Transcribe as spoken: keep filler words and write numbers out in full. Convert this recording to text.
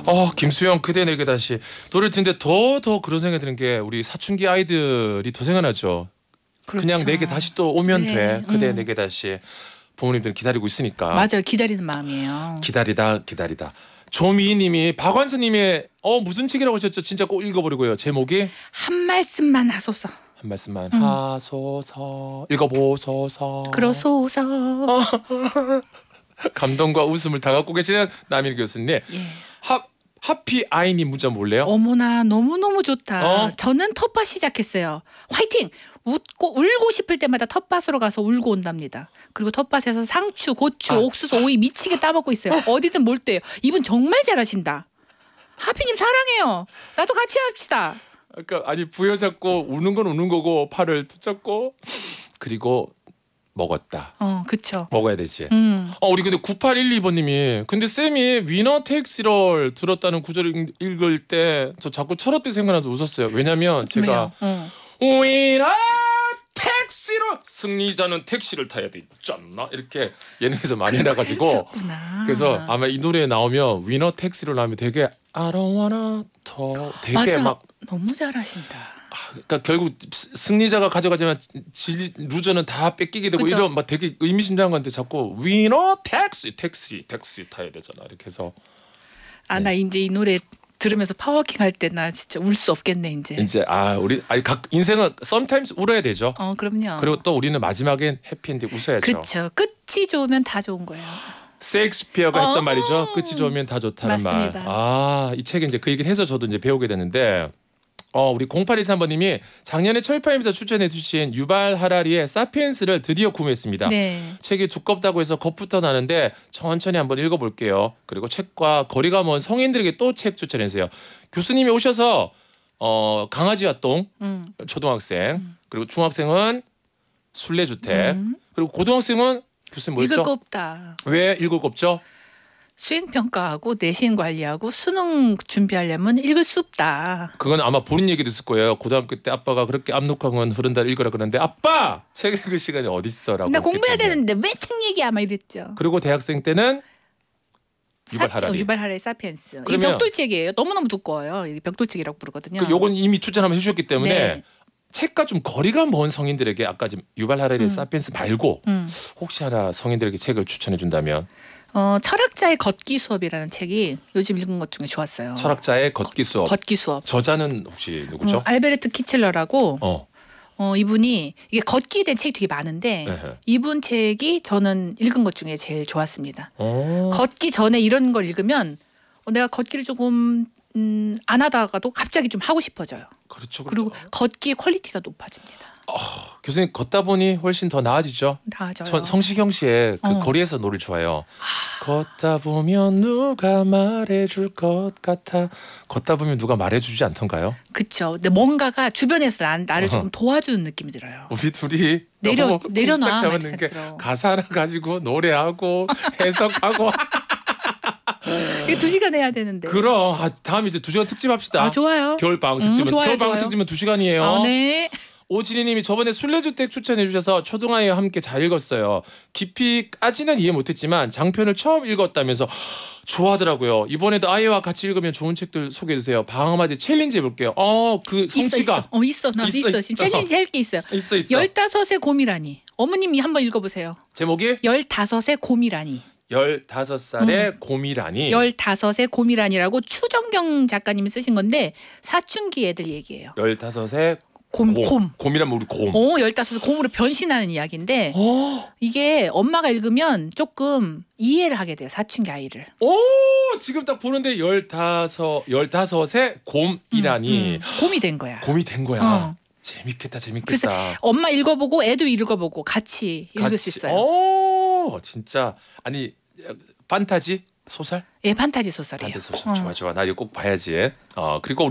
어, 김수영 그대 내게 다시 노래 듣는데 더 더 그런 생각이 드는 게 우리 사춘기 아이들이 더 생각나죠. 그렇죠. 그냥 내게 다시 또 오면 네. 돼. 그대 음. 내게 다시. 부모님들은 기다리고 있으니까. 맞아요. 기다리는 마음이에요. 기다리다 기다리다. 조미희님이 박완서님의 어 무슨 책이라고 하셨죠? 진짜 꼭 읽어버리고요. 제목이 한 말씀만 하소서. 한 말씀만 음. 하소서 읽어보소서. 그러소서. 감동과 웃음을 다 갖고 계시는 남일 교수님. 예. 하 하피 아이님 문자 몰래요? 어머나 너무너무 좋다. 어? 저는 텃밭 시작했어요. 화이팅! 웃고 울고 싶을 때마다 텃밭으로 가서 울고 온답니다. 그리고 텃밭에서 상추, 고추, 아. 옥수수, 오이 미치게 따먹고 있어요. 어디든 몰두해요. 이분 정말 잘하신다. 하피님 사랑해요. 나도 같이 합시다. 그러니까 아니 부여잡고 우는 건 우는 거고 팔을 붙잡고 그리고 먹었다. 어, 그쵸. 먹어야 되지. 음. 어 우리 근데 구팔일이 번님이 근데 쌤이 위너 텍시럴 들었다는 구절을 읽을 때 저 자꾸 철업비 생각나서 웃었어요. 왜냐면 제가 어. 위너 택시로 승리자는 택시를 타야 돼 있잖아 이렇게 예능에서 많이 나가지고 했었구나. 그래서 아마 이 노래에 나오면 위너 택시로 나오면 되게 I don't wanna talk 되게 맞아. 막 너무 잘하신다. 그러니까 결국 승리자가 가져가지만 지, 루저는 다 뺏기게 되고 그쵸? 이런 막 되게 의미심장한 건데 자꾸 위너 택시 택시 택시 타야 되잖아 이렇게 해서 아, 나 이제 이 노래 들으면서 파워킹 할 때 나 진짜 울 수 없겠네 이제. 이제 아 우리 아니 각 인생은 sometimes 울어야 되죠. 어, 그럼요. 그리고 또 우리는 마지막엔 해피엔딩 웃어야죠. 그렇죠. 끝이 좋으면 다 좋은 거예요. 셰익스피어가 했던 어, 말이죠. 끝이 좋으면 다 좋다는 맞습니다. 말. 아, 이 책에 이제 그 얘기를 해서 저도 이제 배우게 됐는데 어, 우리 공팔이삼 번님이 작년에 철파임에서 추천해 주신 유발 하라리의 사피엔스를 드디어 구매했습니다. 네. 책이 두껍다고 해서 겁부터 나는데 천천히 한번 읽어볼게요. 그리고 책과 거리가 먼 성인들에게 또 책 추천해 주세요. 교수님이 오셔서 어, 강아지와 똥, 음. 초등학생, 그리고 중학생은 순례주택, 음. 그리고 고등학생은 교수님 뭐였죠? 읽을 거 없다. 왜 읽을 거 없죠? 수행평가하고 내신 관리하고 수능 준비하려면 읽을 수 없다. 그건 아마 본인 얘기도 있을 거예요. 고등학교 때 아빠가 그렇게 압록한 건 흐른다 읽으라 그러는데 아빠 책 읽을 시간이 어딨어라고. 나 공부해야 했기 때문에. 되는데 왜 책 얘기야 막 이랬죠. 그리고 대학생 때는 유발 사- 하라리. 어, 유발 하라리 사피엔스. 이 그러면- 벽돌책이에요. 너무너무 두꺼워요. 이 벽돌책이라고 부르거든요. 그 요건 이미 추천 한번 해주셨기 때문에 네. 책과 좀 거리가 먼 성인들에게 아까 지금 유발 하라리의 음. 사피엔스 말고 음. 혹시 하나 성인들에게 책을 추천해 준다면 어, 철학자의 걷기 수업이라는 책이 요즘 읽은 것 중에 좋았어요. 철학자의 걷기 수업. 걷기 수업. 저자는 혹시 누구죠? 음, 알베르트 키첼러라고 어. 어, 이분이 이게 걷기에 대한 책이 되게 많은데 에헤. 이분 책이 저는 읽은 것 중에 제일 좋았습니다. 어. 걷기 전에 이런 걸 읽으면 어, 내가 걷기를 조금 음, 안 하다가도 갑자기 좀 하고 싶어져요. 그렇죠. 그리고 그렇죠. 걷기의 퀄리티가 높아집니다. 교수님 걷다 보니 훨씬 더 나아지죠. 나아져요. 전 성시경 씨의 그 어. 거리에서 노래 좋아요. 걷다 보면 누가 말해줄 것 같아. 걷다 보면 누가 말해주지 않던가요? 그쵸. 근데 뭔가가 주변에서 나, 나를 어허. 조금 도와주는 느낌이 들어요. 우리 둘이 내려- 너무 내려놔, 쿵짝 막 잡았는 이렇게 게 들어. 가사 하나 가지고 노래하고 해석하고 이게 두 시간 해야 되는데. 그럼 아, 다음 이제 두 시간 특집 합시다. 아, 좋아요. 겨울 방학 음, 특집은 좋아요, 겨울 방학 좋아요. 특집은 두 시간이에요. 아, 네. 오진희님이 저번에 순례주택 추천해 주셔서 초등아이와 함께 잘 읽었어요. 깊이까지는 이해 못했지만 장편을 처음 읽었다면서 좋아하더라고요. 이번에도 아이와 같이 읽으면 좋은 책들 소개해 주세요. 방학맞이 챌린지 해볼게요. 어그 있어 성씨가 있어. 어 있어. 나 있어, 있어. 있어. 지금 챌린지 할 게 있어요. 있어 있어. 열다섯의 곰이라니. 어머님이 한번 읽어보세요. 제목이 열다섯의 곰이라니. 열다섯 살의 곰이라니. 열다섯의 곰이라니라고 추정경 작가님이 쓰신 건데 사춘기 애들 얘기예요. 열다섯의 곰, 곰. 곰. 곰이라면 우리 곰. 어, 열다섯에 곰으로 변신하는 이야기인데 어. 이게 엄마가 읽으면 조금 이해를 하게 돼요. 사춘기 아이를. 오 지금 딱 보는데 열다섯 열다섯의 곰이라니 음, 음. 곰이 된 거야. 곰이 된 거야. 어. 재밌겠다 재밌겠다. 그래서 엄마 읽어보고 애도 읽어보고 같이 읽을 수 같이- 있어요. 오 진짜 아니 판타지 소설? 예, 판타지 소설이에요. 판타지 소설 어. 좋아 좋아 나 이거 꼭 봐야지. 어 그리고